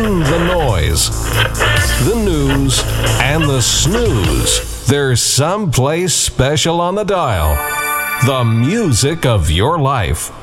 the noise, the news, and the snooze. There's someplace special on the dial. The music of your life.